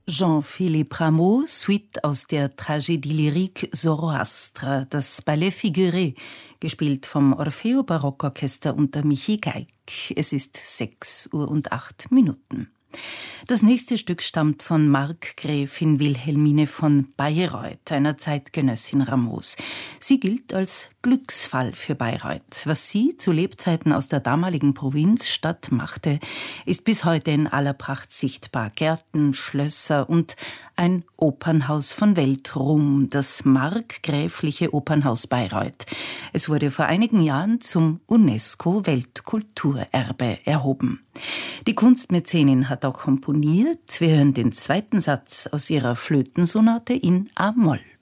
Jean-Philippe Rameau, Suite aus der Tragédie lyrique Zoroastre, das Ballet Figuré, gespielt vom Orfeo Barockorchester unter Michi Geig. Es ist 6:08 Uhr. Das nächste Stück stammt von Markgräfin Wilhelmine von Bayreuth, einer Zeitgenössin Rameaus. Sie gilt als Glücksfall für Bayreuth. Was sie zu Lebzeiten aus der damaligen Provinzstadt machte, ist bis heute in aller Pracht sichtbar. Gärten, Schlösser und ein Opernhaus von Weltruhm, das Markgräfliche Opernhaus Bayreuth. Es wurde vor einigen Jahren zum UNESCO-Weltkulturerbe erhoben. Die Kunstmäzenin hat auch komponiert. Wir hören den zweiten Satz aus ihrer Flötensonate in A-Moll.